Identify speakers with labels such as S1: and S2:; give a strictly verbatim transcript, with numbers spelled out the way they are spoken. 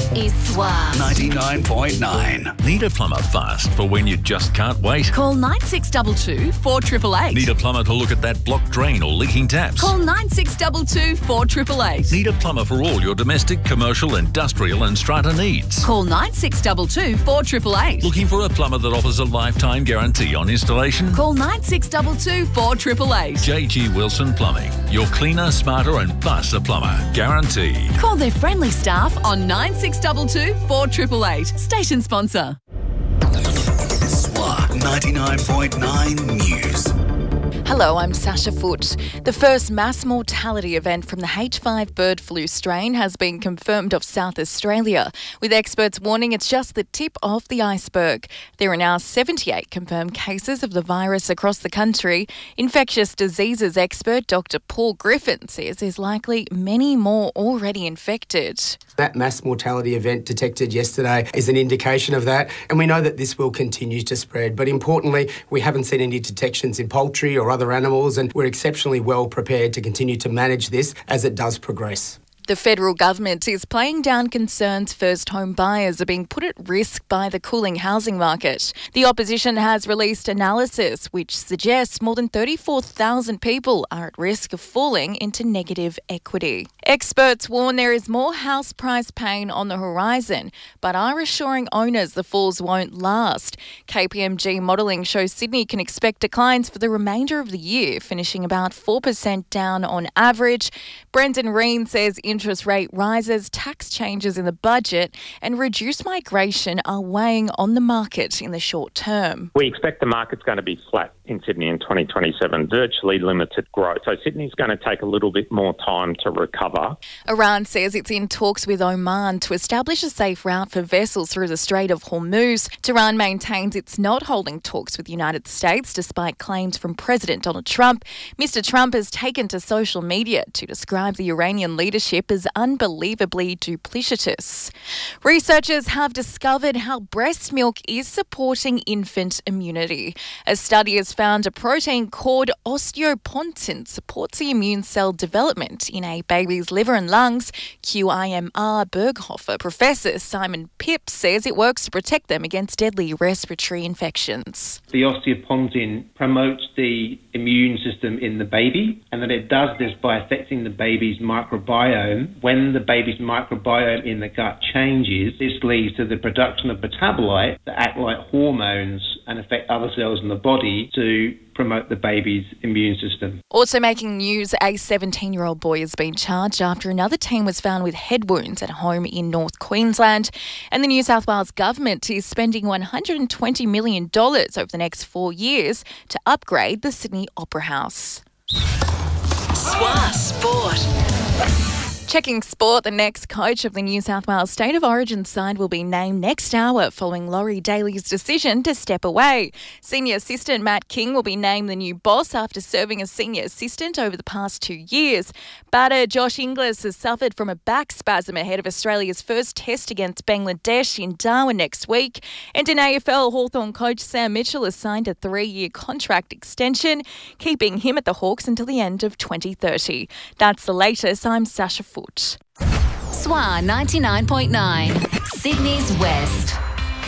S1: is SWA ninety-nine point nine.
S2: Need a plumber fast for when you just can't wait?
S3: Call nine six two two, four eight eight eight.
S2: Need a plumber to look at that blocked drain or leaking taps?
S3: Call nine six two two, four eight eight eight.
S2: Need a plumber for all your domestic, commercial, industrial and strata needs?
S3: Call nine six two two, four eight eight eight.
S2: Looking for a plumber that offers a lifetime guarantee on installation?
S3: Call nine six two two, four eight eight eight.
S2: J G Wilson Plumbing. Your cleaner, smarter and faster plumber. Guaranteed.
S3: Call their friendly staff on nine six two two, four eight eight eight. Station sponsor.
S1: SWA ninety-nine point nine News.
S4: Hello, I'm Sasha Foote. The first mass mortality event from the H five bird flu strain has been confirmed off South Australia, with experts warning it's just the tip of the iceberg. There are now seventy-eight confirmed cases of the virus across the country. Infectious diseases expert Doctor Paul Griffin says there's likely many more already infected.
S5: That mass mortality event detected yesterday is an indication of that, and we know that this will continue to spread. But importantly, we haven't seen any detections in poultry or other animals, and we're exceptionally well prepared to continue to manage this as it does progress.
S4: The federal government is playing down concerns first home buyers are being put at risk by the cooling housing market. The opposition has released analysis which suggests more than thirty-four thousand people are at risk of falling into negative equity. Experts warn there is more house price pain on the horizon, but are assuring owners the falls won't last. K P M G modelling shows Sydney can expect declines for the remainder of the year, finishing about four percent down on average. Brendan Reen says interest rate rises, tax changes in the budget and reduced migration are weighing on the market in the short term.
S6: We expect the market's going to be flat in Sydney in twenty twenty-seven, virtually limited growth. So Sydney's going to take a little bit more time to recover.
S4: Iran says it's in talks with Oman to establish a safe route for vessels through the Strait of Hormuz. Tehran maintains it's not holding talks with the United States despite claims from President Donald Trump. Mister Trump has taken to social media to describe the Iranian leadership as unbelievably duplicitous. Researchers have discovered how breast milk is supporting infant immunity. A study has found a protein called osteopontin supports the immune cell development in a baby's liver and lungs. Q I M R Berghofer professor Simon Pips says it works to protect them against deadly respiratory infections.
S7: The osteopontin promotes the immune system in the baby, and that it does this by affecting the baby's microbiome. When the baby's microbiome in the gut changes, this leads to the production of metabolites that act like hormones and affect other cells in the body to promote the baby's immune system.
S4: Also making news, a seventeen-year-old boy has been charged after another teen was found with head wounds at home in North Queensland. And the New South Wales government is spending one hundred twenty million dollars over the next four years to upgrade the Sydney Opera House.
S1: SWA Sport.
S4: Checking sport, the next coach of the New South Wales State of Origin side will be named next hour following Laurie Daly's decision to step away. Senior assistant Matt King will be named the new boss after serving as senior assistant over the past two years. Batter Josh Inglis has suffered from a back spasm ahead of Australia's first test against Bangladesh in Darwin next week. And in A F L, Hawthorn coach Sam Mitchell has signed a three-year contract extension, keeping him at the Hawks until the end of twenty thirty. That's the latest. I'm Sasha Foote.
S1: SWA ninety-nine point nine, Sydney's West.